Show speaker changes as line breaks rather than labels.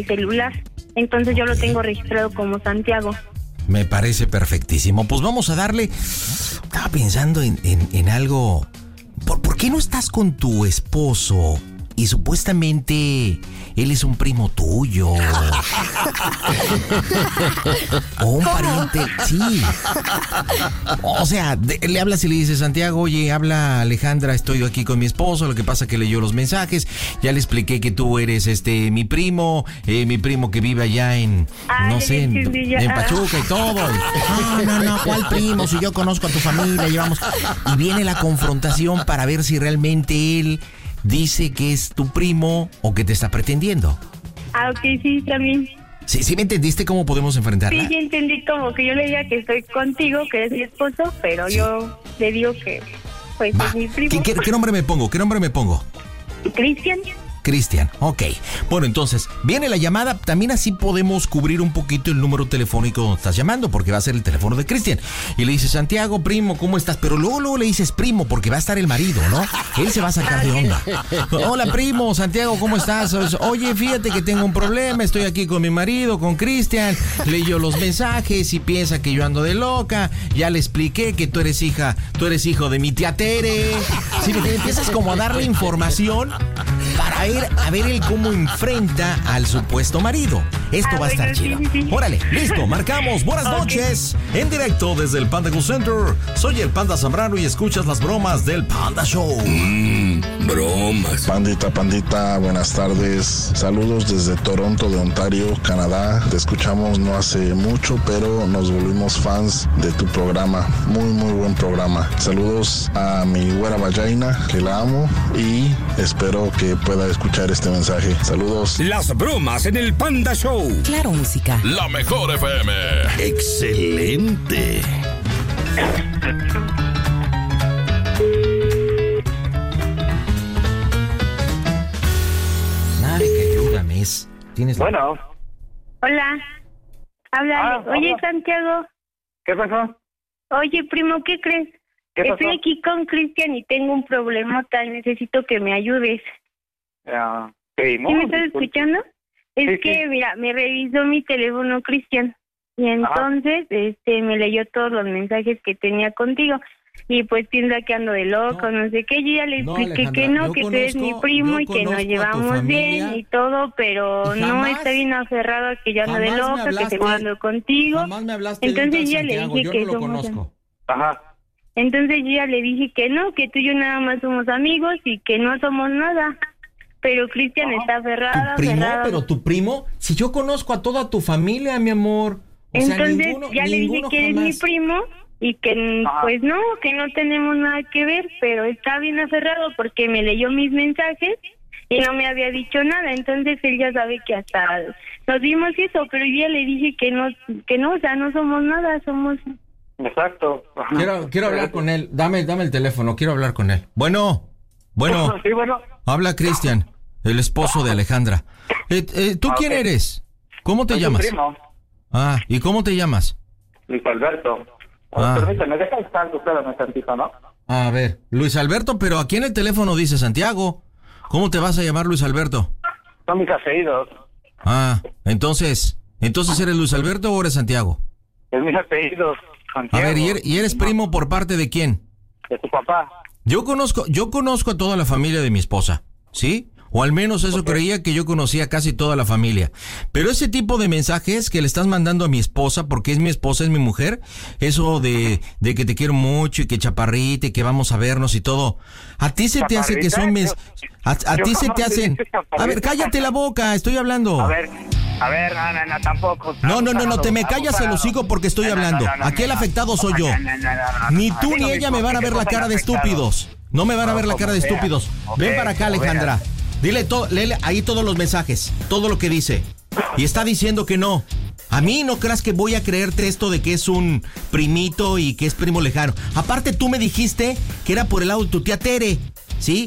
mi celular. Entonces yo lo tengo registrado como Santiago.
Me parece perfectísimo. Pues vamos a darle... Estaba pensando en algo... ¿Por qué no estás con tu esposo? Y supuestamente él es un primo tuyo. O un pariente. Sí. O sea, le hablas y le dices, Santiago, oye, habla Alejandra, estoy aquí con mi esposo, lo que pasa que leyó los mensajes, ya le expliqué que tú eres mi primo que vive allá en, no sé, en Pachuca y todo. No, ¿cuál primo? Si yo conozco a tu familia, llevamos... Y viene la confrontación para ver si realmente él dice que es tu primo o que te está pretendiendo.
Ok, sí, también.
¿Sí me entendiste cómo podemos enfrentarla?
Sí, ya entendí, como que yo le diga que estoy contigo, que eres mi esposo, pero sí, yo le digo que pues es mi primo.
¿Qué nombre me pongo? Cristian, ok. Bueno, entonces, viene la llamada. También así podemos cubrir un poquito el número telefónico donde estás llamando, porque va a ser el teléfono de Cristian. Y le dices, Santiago, primo, ¿cómo estás? Pero luego le dices primo, porque va a estar el marido, ¿no? Él se va a sacar de onda. Hola, primo, Santiago, ¿cómo estás? Oye, fíjate que tengo un problema, estoy aquí con mi marido, con Cristian. Leyó los mensajes y piensa que yo ando de loca. Ya le expliqué que tú eres hijo de mi tía Tere. Sí, empiezas como a darle información para a ver él cómo enfrenta al supuesto marido. Esto va a estar chido. Sí. Órale, listo, marcamos. Buenas noches. En directo desde el Panda Go Center. Soy el Panda Zambrano y escuchas las bromas del Panda Show.
Bromas. Pandita, buenas tardes. Saludos desde Toronto, de Ontario, Canadá. Te escuchamos no hace mucho, pero nos volvimos fans de tu programa. Muy buen programa. Saludos a mi güera Vallaina, que la amo, y espero que pueda escuchar este mensaje. Saludos.
Las bromas en el Panda Show.
Claro, música.
La mejor FM.
Excelente.
Nadie que ayúdame. ¿Tienes la...
Bueno.
Hola. Habla. Oye, Santiago.
¿Qué pasó?
Oye, primo, ¿qué crees? Estoy aquí con Cristian y tengo un problemota. Necesito que me ayudes.
¿Sí
me estás escuchando? Es que, mira, me revisó mi teléfono Cristian y entonces me leyó todos los mensajes que tenía contigo y pues piensa que ando de loco, no sé qué. Yo ya le expliqué que no, que tú eres mi primo y que nos llevamos bien y todo, pero no está bien aferrado a que yo ando de loca, que seguro ando contigo. Entonces yo ya le dije que somos... Entonces yo ya le dije que no, que tú y yo nada más somos amigos y que no somos nada. Pero Cristian está aferrado.
¿Tu primo? ¿Pero tu primo? Si yo conozco a toda tu familia, mi amor.
Entonces ya le dije que eres mi primo y que pues no, que no tenemos nada que ver, pero está bien aferrado porque me leyó mis mensajes y no me había dicho nada. Entonces él ya sabe que hasta nos dimos eso, pero yo ya le dije que no, o sea, no somos nada, somos...
Exacto.
Quiero hablar con él. Dame el teléfono, quiero hablar con él. Bueno.
Sí, bueno.
Habla Cristian, el esposo de Alejandra. ¿Tú quién eres? ¿Cómo te llamas?
Primo.
¿Y cómo te llamas?
Luis Alberto. Permíteme, deja de estar, espérame tantito, ¿no?
A ver, Luis Alberto, pero aquí en el teléfono dice Santiago. ¿Cómo te vas a llamar Luis Alberto?
Son mis apellidos.
Entonces ¿eres Luis Alberto o eres Santiago?
Es mis apellidos, Santiago.
A ver, ¿y eres primo por parte de quién?
De tu papá.
Yo conozco a toda la familia de mi esposa, ¿sí? O al menos eso creía, que yo conocía casi toda la familia. Pero ese tipo de mensajes que le estás mandando a mi esposa, porque es mi esposa, es mi mujer, eso de que te quiero mucho y que chaparrita y que vamos a vernos y todo, ¿a ti se te hace que son a ti se te hacen? A ver, cállate la boca, estoy hablando.
A ver, no, tampoco.
No, te me callas el hocico porque estoy hablando. Aquí el afectado soy yo. Ni tú ni ella me van a ver la cara de estúpidos. No me van a ver la cara de estúpidos. Ven para acá, Alejandra. Léele ahí todos los mensajes, todo lo que dice. Y está diciendo que no. A mí no creas que voy a creerte esto de que es un primito y que es primo lejano. Aparte, tú me dijiste que era por el lado de tu tía Tere, ¿sí?